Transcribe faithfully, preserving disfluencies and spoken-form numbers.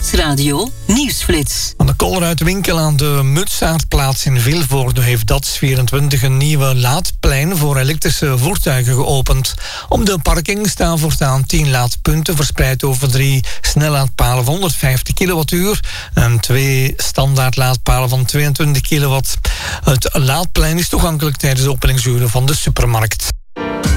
Nieuwsradio Nieuwsflits. Aan de Colruytwinkel aan de Mutsaardplaats in Vilvoorde heeft D A T S vierentwintig een nieuwe laadplein voor elektrische voertuigen geopend. Op de parking staan voortaan tien laadpunten verspreid over drie snellaadpalen van honderdvijftig kilowattuur en twee standaard laadpalen van tweeëntwintig kilowatt. Het laadplein is toegankelijk tijdens de openingsuren van de supermarkt.